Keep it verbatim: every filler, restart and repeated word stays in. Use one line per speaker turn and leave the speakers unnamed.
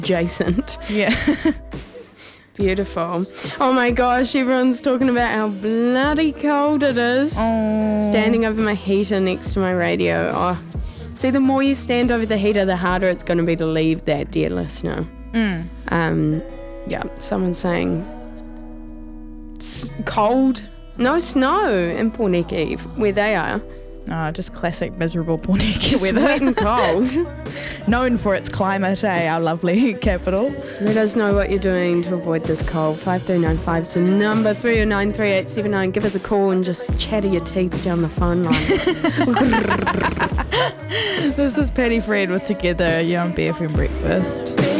adjacent.
Yeah.
Beautiful. Oh my gosh, everyone's talking about how bloody cold it is.
Oh.
Standing over my heater next to my radio. Oh. See, the more you stand over the heater, the harder it's going to be to leave that, dear listener.
Mm.
Um, yeah, someone's saying s- cold, no snow in Pornicky, where they are.
Oh, just classic miserable Pornicky
Just
weather.
wet and cold.
Known for its climate, eh? Our lovely capital.
Let us know what you're doing to avoid this cold. five three nine five is the number, three oh nine, three eight seven nine. Give us a call and just chatter your teeth down the phone line.
This is Patty Fred with Together. You're on B F M Breakfast.